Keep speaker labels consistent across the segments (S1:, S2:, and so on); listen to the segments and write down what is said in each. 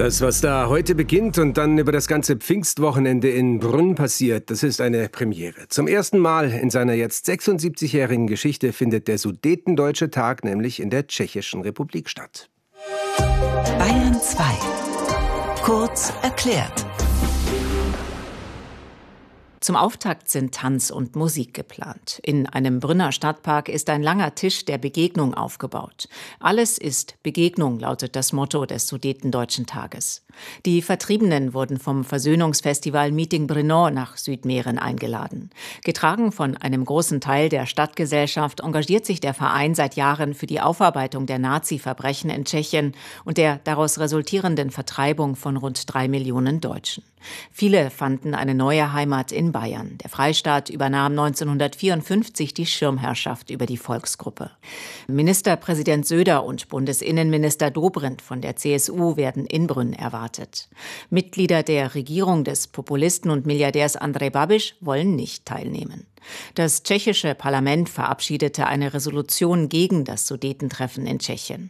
S1: Das, was da heute beginnt und dann über das ganze Pfingstwochenende in Brünn passiert, das ist eine Premiere. Zum ersten Mal in seiner jetzt 76-jährigen Geschichte findet der Sudetendeutsche Tag nämlich in der Tschechischen Republik statt.
S2: Bayern 2. Kurz erklärt.
S3: Zum Auftakt sind Tanz und Musik geplant. In einem Brünner Stadtpark ist ein langer Tisch der Begegnung aufgebaut. Alles ist Begegnung, lautet das Motto des Sudetendeutschen Tages. Die Vertriebenen wurden vom Versöhnungsfestival Meeting Brno nach Südmähren eingeladen. Getragen von einem großen Teil der Stadtgesellschaft engagiert sich der Verein seit Jahren für die Aufarbeitung der Nazi-Verbrechen in Tschechien und der daraus resultierenden Vertreibung von rund 3 Millionen Deutschen. Viele fanden eine neue Heimat in Bayern. Der Freistaat übernahm 1954 die Schirmherrschaft über die Volksgruppe. Ministerpräsident Söder und Bundesinnenminister Dobrindt von der CSU werden in Brünn erwartet. Mitglieder der Regierung des Populisten und Milliardärs Andrej Babiš wollen nicht teilnehmen. Das tschechische Parlament verabschiedete eine Resolution gegen das Sudetentreffen in Tschechien.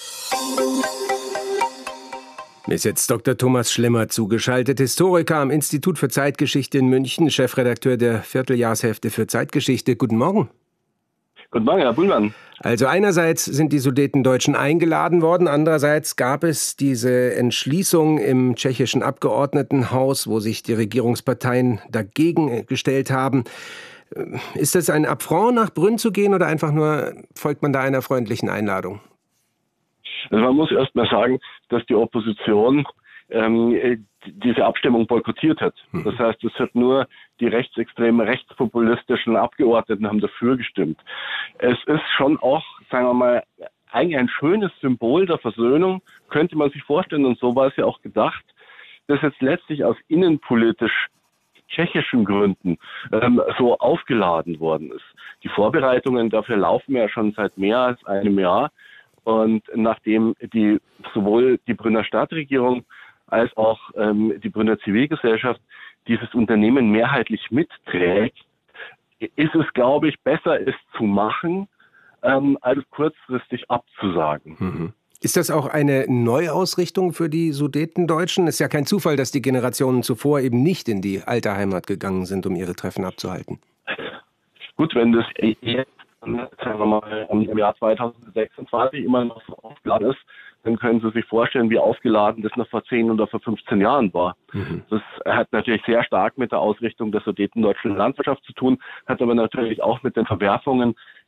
S1: Mir ist jetzt Dr. Thomas Schlemmer zugeschaltet, Historiker am Institut für Zeitgeschichte in München, Chefredakteur der Vierteljahrshefte für Zeitgeschichte. Guten Morgen.
S4: Guten Morgen, Herr Bullmann.
S1: Also einerseits sind die Sudetendeutschen eingeladen worden, andererseits gab es diese Entschließung im tschechischen Abgeordnetenhaus, wo sich die Regierungsparteien dagegen gestellt haben. Ist das ein Affront, nach Brünn zu gehen, oder einfach nur folgt man da einer freundlichen Einladung?
S4: Also man muss erst mal sagen, dass die Opposition diese Abstimmung boykottiert hat. Das heißt, es hat nur die rechtsextremen, rechtspopulistischen Abgeordneten haben dafür gestimmt. Es ist schon auch, sagen wir mal, eigentlich ein schönes Symbol der Versöhnung, könnte man sich vorstellen, und so war es ja auch gedacht, dass jetzt letztlich aus innenpolitisch tschechischen Gründen so aufgeladen worden ist. Die Vorbereitungen dafür laufen ja schon seit mehr als einem Jahr. Und nachdem sowohl die Brünner Stadtregierung als auch die Brünner Zivilgesellschaft dieses Unternehmen mehrheitlich mitträgt, ist es, glaube ich, besser, es zu machen, als kurzfristig abzusagen.
S1: Mhm. Ist das auch eine Neuausrichtung für die Sudetendeutschen? Ist ja kein Zufall, dass die Generationen zuvor eben nicht in die alte Heimat gegangen sind, um ihre Treffen abzuhalten.
S4: Gut, wenn das jetzt, sagen wir mal, im Jahr 2026 immer noch so aufgeladen ist, dann können Sie sich vorstellen, wie aufgeladen das noch vor 10 oder vor 15 Jahren war. Das hat natürlich sehr stark mit der Ausrichtung der sudetendeutschen Landwirtschaft zu tun, hat aber natürlich auch mit den Verwerfungen